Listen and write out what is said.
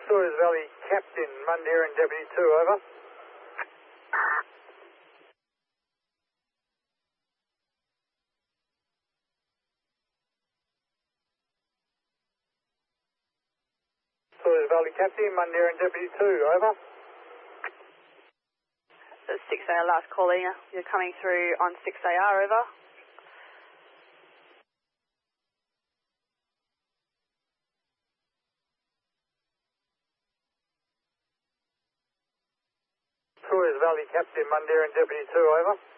Sawyers Valley Captain, Mundaring Deputy 2, over. Sawyers Valley Captain, Mundaring Deputy 2, over. 6AR last call, Ina. You're coming through on 6AR, over. Sawyers Valley Captain, Mundaring Deputy 2, over.